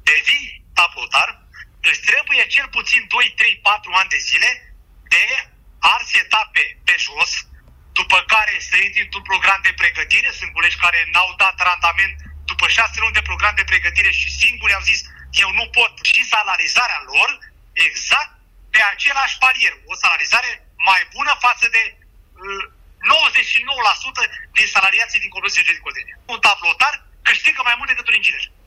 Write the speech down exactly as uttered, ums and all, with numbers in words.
devii tablotar, îți trebuie cel puțin doi, trei, patru ani de zile de arse etape pe jos, după care să intri într-un program de pregătire. Sunt colegi care n-au dat randament după șase luni de program de pregătire și singuri au zis eu nu pot, și salarizarea lor exact pe același palier. O salarizare mai bună față de uh, nouăzeci și nouă la sută din salariații din Corporația de Codenie. Un tablotar câștigă mai mult decât un inginer.